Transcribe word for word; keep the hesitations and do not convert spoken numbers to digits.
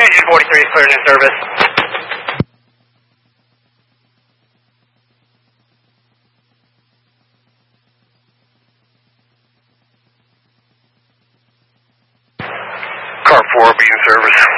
Engine forty-three is cleared in service. Car four will be in service.